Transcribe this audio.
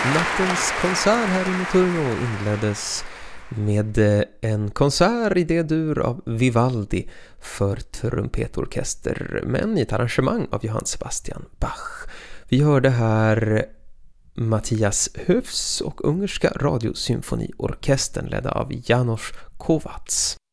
Nattens konsert här i Turno inleddes med en konsert i D-dur av Vivaldi för trumpetorkester, men i ett arrangemang av Johann Sebastian Bach. Vi hörde här Matthias Höfs och ungerska radiosymfoniorkestern ledda av János Kovács.